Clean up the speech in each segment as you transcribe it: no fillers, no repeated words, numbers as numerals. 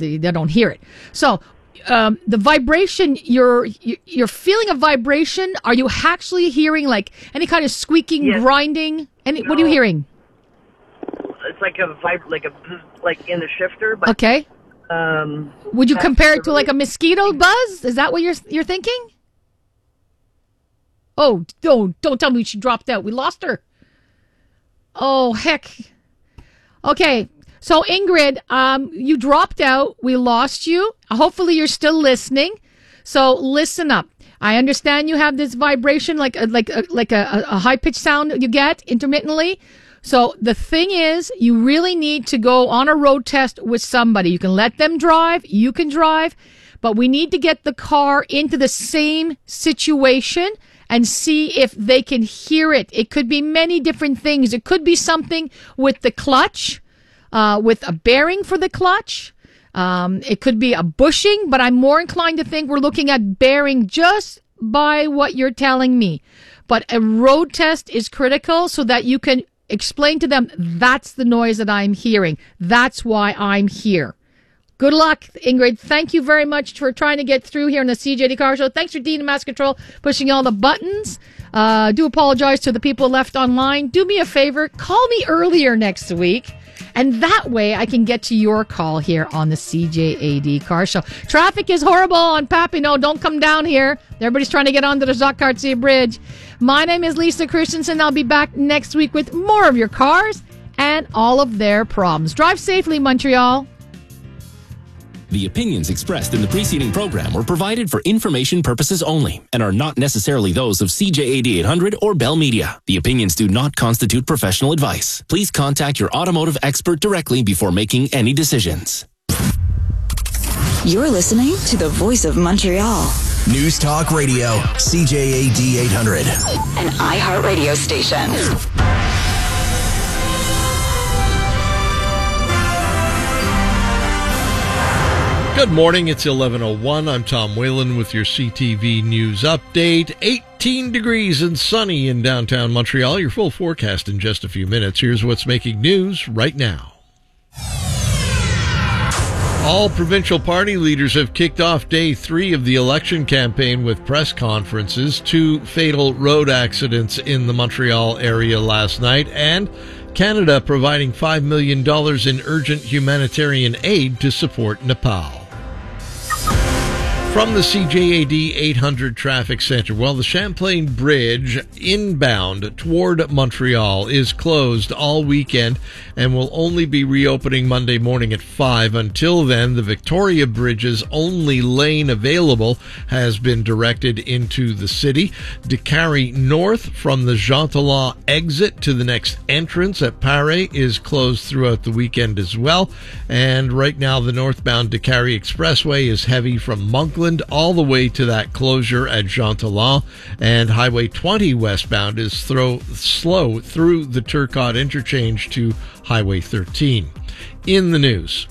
They don't hear it. So the vibration, you're feeling a vibration. Are you actually hearing like any kind of squeaking, grinding? What are you hearing? It's like like in the shifter. But, okay. Would you compare it to like a mosquito buzz? Is that what you're thinking? Oh, don't tell me she dropped out. We lost her. Oh, heck. Okay. So, Ingrid, you dropped out. We lost you. Hopefully, you're still listening. So, listen up. I understand you have this vibration, like a high-pitched sound you get intermittently. So, the thing is, you really need to go on a road test with somebody. You can let them drive. You can drive. But we need to get the car into the same situation and see if they can hear it. It could be many different things. It could be something with the clutch, with a bearing for the clutch. It could be a bushing, but I'm more inclined to think we're looking at bearing just by what you're telling me. But a road test is critical so that you can explain to them, that's the noise that I'm hearing. That's why I'm here. Good luck, Ingrid. Thank you very much for trying to get through here on the CJAD Car Show. Thanks for Dean and Mass Control pushing all the buttons. Do apologize to the people left online. Do me a favor. Call me earlier next week. And that way I can get to your call here on the CJAD Car Show. Traffic is horrible on Papineau. Don't come down here. Everybody's trying to get onto the Jacques Cartier Bridge. My name is Lisa Christensen. I'll be back next week with more of your cars and all of their problems. Drive safely, Montreal. The opinions expressed in the preceding program were provided for information purposes only and are not necessarily those of CJAD 800 or Bell Media. The opinions do not constitute professional advice. Please contact your automotive expert directly before making any decisions. You're listening to the Voice of Montreal. News Talk Radio, CJAD 800. An iHeartRadio station. Good morning, it's 11:01. I'm Tom Whalen with your CTV News Update. 18 degrees and sunny in downtown Montreal. Your full forecast in just a few minutes. Here's what's making news right now. All provincial party leaders have kicked off day 3 of the election campaign with press conferences. 2 fatal road accidents in the Montreal area last night, and Canada providing $5 million in urgent humanitarian aid to support Nepal. From the CJAD 800 Traffic Center, well, the Champlain Bridge inbound toward Montreal is closed all weekend and will only be reopening Monday morning at 5. Until then, the Victoria Bridge's only lane available has been directed into the city. DeCarry North from the Jean Talon exit to the next entrance at Paris is closed throughout the weekend as well. And right now, the northbound DeCarry Expressway is heavy from Monkland all the way to that closure at Jean Talon, and Highway 20 westbound is slow through the Turcotte interchange to Highway 13. In the news.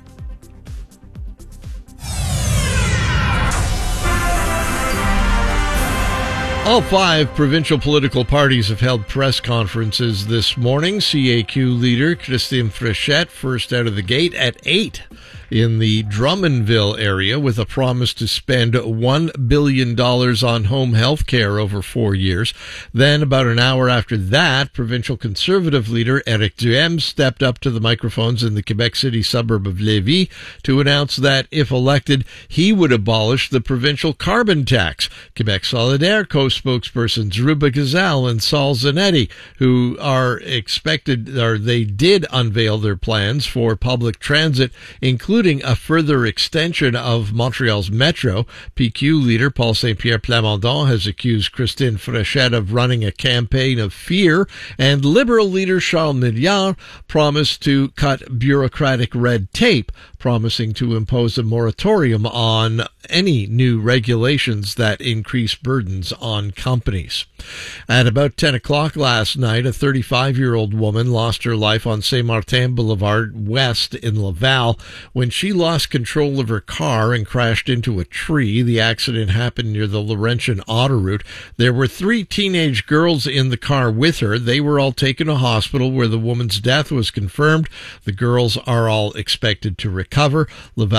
All 5 provincial political parties have held press conferences this morning. CAQ leader Christine Fréchette first out of the gate at 8 in the Drummondville area with a promise to spend $1 billion on home health care over 4 years. Then about an hour after that, provincial Conservative leader Éric Duhaime stepped up to the microphones in the Quebec City suburb of Lévis to announce that if elected, he would abolish the provincial carbon tax. Quebec Solidaire co-spokespersons Ruba Gazal and Saul Zanetti, who they did unveil their plans for public transit, including a further extension of Montreal's metro. PQ leader Paul Saint-Pierre Plamondon has accused Christine Fréchette of running a campaign of fear, and Liberal leader Charles Milliard promised to cut bureaucratic red tape, promising to impose a moratorium on any new regulations that increase burdens on companies. At about 10 o'clock last night, a 35-year-old woman lost her life on Saint Martin Boulevard West in Laval when she lost control of her car and crashed into a tree. The accident happened near the Laurentian Autoroute. There were 3 teenage girls in the car with her. They were all taken to hospital where the woman's death was confirmed. The girls are all expected to recover. Laval